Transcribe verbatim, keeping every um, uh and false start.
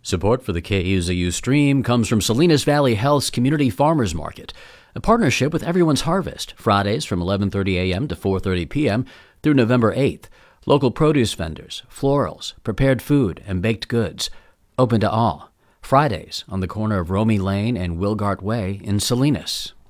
Support for the K U Z U stream comes from Salinas Valley Health's Community Farmers Market, a partnership with Everyone's Harvest, Fridays from eleven thirty a.m. to four thirty p.m. through November eighth. Local produce vendors, florals, prepared food, and baked goods. Open to all. Fridays on the corner of Romey Lane and Wilgart Way in Salinas.